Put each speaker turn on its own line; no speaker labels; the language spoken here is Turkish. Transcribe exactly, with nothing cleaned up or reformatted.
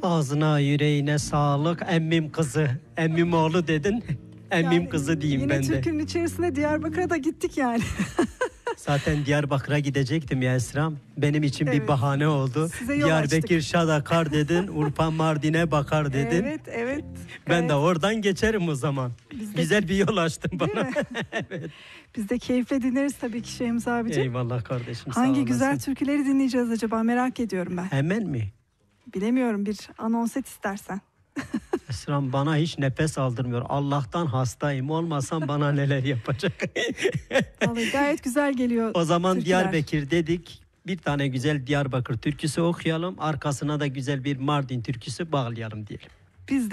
Ağzına yüreğine sağlık. Emmim kızı. Emmim oğlu dedin. Emmim
Yani
kızı diyeyim
yine
ben de.
Türk'ün içerisinde Diyarbakır'a da gittik yani.
Zaten Diyarbakır'a gidecektim ya Esra'm. Benim için
Evet.
bir bahane oldu.
Size yol
Diyarbakır
açtık.
Şadakar dedin. Urfa Mardin'e bakar dedin.
Evet, evet.
Ben
Gayet-
de oradan geçerim o zaman.
Biz de-
Güzel bir yol açtın
Değil
bana.
mi? Biz de keyifle dinleriz tabii ki Şeyhimiz abicim.
Eyvallah kardeşim, sağ
Hangi
olasın.
güzel türküleri dinleyeceğiz acaba, merak ediyorum ben.
Hemen mi?
Bilemiyorum, bir anons et istersen.
Esra'm bana hiç nefes aldırmıyor. Allah'tan hastayım. Olmasam bana neler yapacak.
Vallahi gayet güzel geliyor.
O zaman
türküler.
Diyarbakır dedik. Bir tane güzel Diyarbakır türküsü okuyalım. Arkasına da güzel bir Mardin türküsü bağlayalım diyelim.
Biz